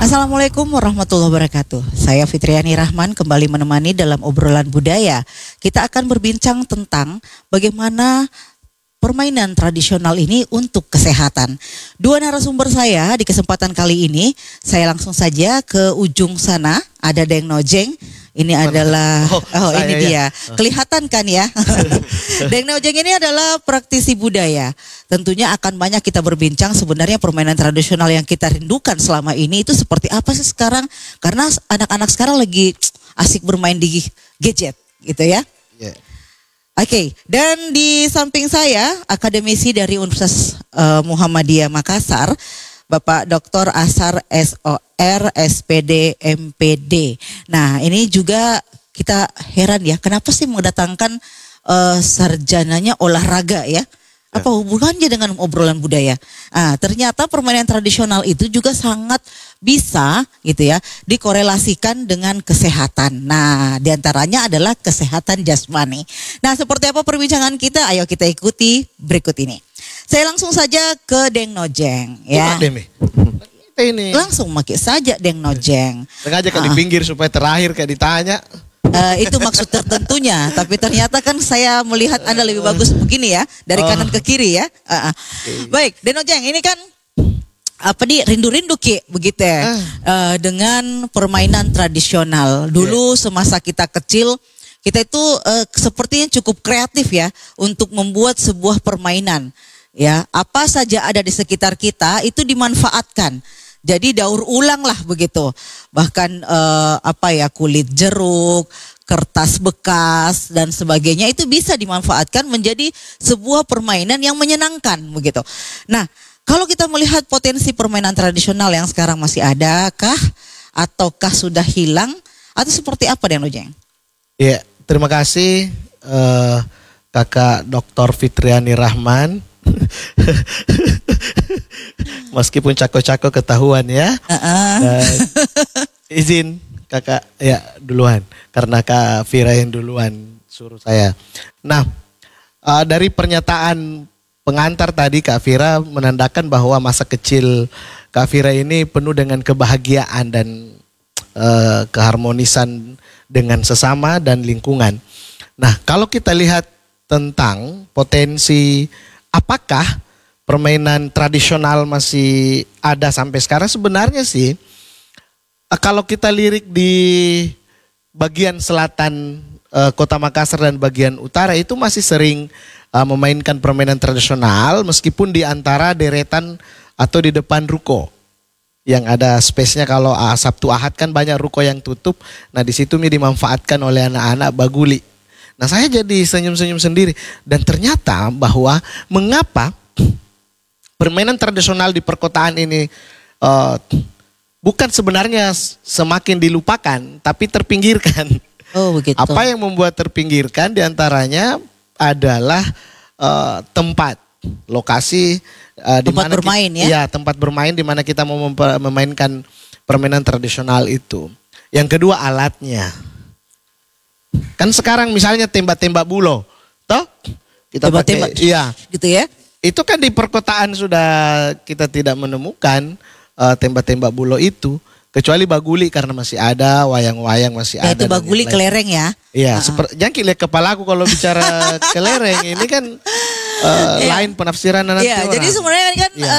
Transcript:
Assalamualaikum warahmatullahi wabarakatuh. Saya Fitriani Rahman kembali menemani dalam obrolan budaya. Kita akan berbincang tentang bagaimana permainan tradisional ini untuk kesehatan. Dua narasumber saya di kesempatan kali ini, saya langsung saja ke ujung sana, ada Deng Nojeng. Ini adalah, ini dia, kelihatan kan ya. Deng Nojeng ini adalah praktisi budaya. Tentunya akan banyak kita berbincang sebenarnya permainan tradisional yang kita rindukan selama ini itu seperti apa sih sekarang. Karena anak-anak sekarang lagi asik bermain di gadget gitu ya. Yeah. Oke, dan di samping saya akademisi dari Universitas Muhammadiyah Makassar, Bapak Dr. Asar SOR SPD MPD. Nah, ini juga kita heran ya, kenapa sih mendatangkan sarjananya olahraga ya? Apa hubungannya dengan obrolan budaya? Ternyata permainan tradisional itu juga sangat bisa gitu ya dikorelasikan dengan kesehatan. Nah, diantaranya adalah kesehatan jasmani. Nah, seperti apa perbincangan kita? Ayo kita ikuti berikut ini. Saya langsung saja ke Deng Nojeng ya. Ini. Langsung pakai saja Deng Nojeng. Sengaja di pinggir supaya terakhir kayak ditanya. Itu maksud tertentunya, tapi ternyata kan saya melihat Anda lebih bagus begini ya, dari kanan ke kiri ya. Baik, Deng Nojeng ini kan rindu-rindu Ki begitu ya, dengan permainan tradisional. Dulu semasa kita kecil, kita itu sepertinya cukup kreatif ya untuk membuat sebuah permainan. Ya, apa saja ada di sekitar kita itu dimanfaatkan. Jadi daur ulang lah begitu. Bahkan kulit jeruk, kertas bekas dan sebagainya itu bisa dimanfaatkan menjadi sebuah permainan yang menyenangkan begitu. Nah, kalau kita melihat potensi permainan tradisional yang sekarang masih ada kah ataukah sudah hilang atau seperti apa Deng Nojeng? Ya, terima kasih Kakak Dr. Fitriani Rahman. Meskipun cako-cako ketahuan ya. Izin kakak ya duluan karena Kak Fira yang duluan suruh saya. Nah, dari pernyataan pengantar tadi Kak Fira menandakan bahwa masa kecil Kak Fira ini penuh dengan kebahagiaan dan keharmonisan dengan sesama dan lingkungan. Nah, kalau kita lihat tentang potensi apakah permainan tradisional masih ada sampai sekarang, sebenarnya sih kalau kita lirik di bagian selatan Kota Makassar dan bagian utara itu masih sering memainkan permainan tradisional meskipun di antara deretan atau di depan ruko yang ada space-nya. Kalau Sabtu Ahad kan banyak ruko yang tutup. Nah, di situ dimanfaatkan oleh anak-anak baguli. Nah, saya jadi senyum-senyum sendiri dan ternyata bahwa mengapa permainan tradisional di perkotaan ini bukan sebenarnya semakin dilupakan, tapi terpinggirkan. Oh begitu. Apa yang membuat terpinggirkan diantaranya adalah tempat, lokasi tempat bermain ya? Iya, tempat bermain di mana kita mau memainkan permainan tradisional itu. Yang kedua alatnya. Kan sekarang misalnya tembak-tembak bulo, toh kita pakai, iya, gitu ya. Itu kan di perkotaan sudah kita tidak menemukan tembak-tembak bulo itu, kecuali baguli karena masih ada, wayang-wayang masih ada. Itu baguli kelereng ya? Iya, jangan lihat kepalaku kalau bicara kelereng ini kan lain penafsiran nanti. Iya, jadi sebenarnya kan